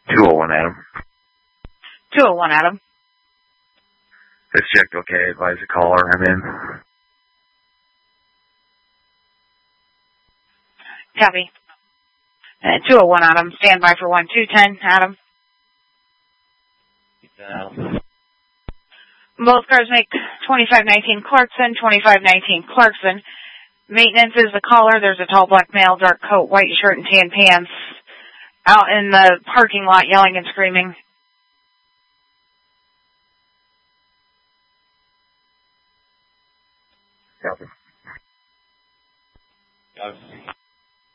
201 Adam. 201 Adam. It's checked okay. Advise the caller. I'm in. Copy. 201 Adam. Stand by for 1210 Adam. Both cars make 2519 Clarkson, 2519 Clarkson. Maintenance is the caller. There's a tall black male, dark coat, white shirt, and tan pants out in the parking lot yelling and screaming. Copy.